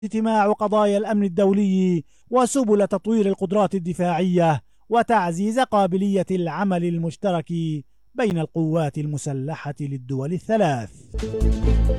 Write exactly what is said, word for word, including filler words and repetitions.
اجتماع قضايا الأمن الدولي وسبل تطوير القدرات الدفاعية وتعزيز قابلية العمل المشترك بين القوات المسلحة للدول الثلاث.